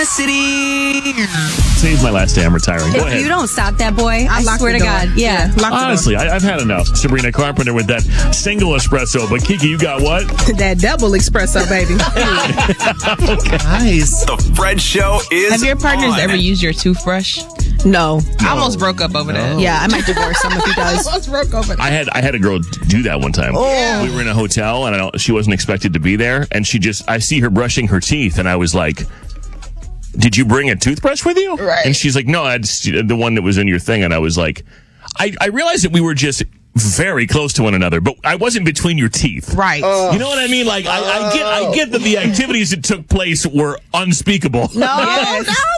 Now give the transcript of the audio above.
City. Today's my last day I'm retiring. Go If ahead. you don't stop that boy, I swear to God. Yeah. Lock the door. Honestly, I've had enough. Sabrina Carpenter with that single espresso. But Kiki, you got what? That double espresso, baby. Nice. The Fred Show is Have your partners on. ever used your toothbrush? No. I almost broke up over that. Yeah, I might divorce him if he does. Almost broke over that. I had a girl do that one time. We were in a hotel and she wasn't expected to be there, and I see her brushing her teeth, and I was like, "Did you bring a toothbrush with you?" Right. And she's like, "No, that's the one that was in your thing." And I was like, I realized that we were just very close to one another, but I wasn't between your teeth. Right. You know what I mean? Like I get that the activities that took place were unspeakable. No,